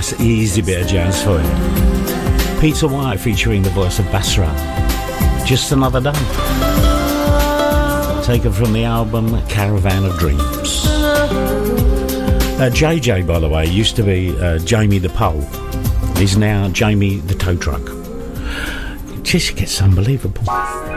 Nice, easy bit of jazz for you. Peter White featuring the voice of Basra. Just Another Day. Taken from the album Caravan of Dreams. JJ, by the way, used to be Jamie the Pole. He's now Jamie the Tow Truck. It just gets unbelievable.